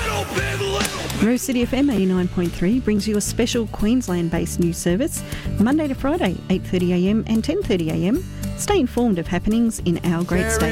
Rose City FM 89.3 brings you a special Queensland-based news service, Monday to Friday, 8:30am and 10:30am. Stay informed of happenings in our great state.